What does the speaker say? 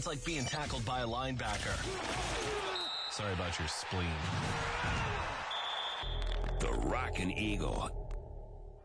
It's like being tackled by a linebacker. Sorry about your spleen. The Rockin' Eagle